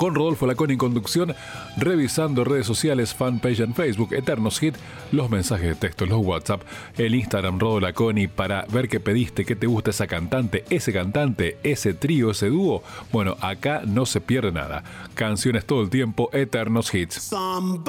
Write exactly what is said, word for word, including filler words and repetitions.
con Rodolfo Laconi en conducción, revisando redes sociales, fanpage en Facebook, Eternos Hit, los mensajes de texto, los WhatsApp, el Instagram Rodo Laconi para ver qué pediste, qué te gusta esa cantante, ese cantante, ese trío, ese dúo. Bueno, acá no se pierde nada. Canciones todo el tiempo, Eternos Hits. Somebody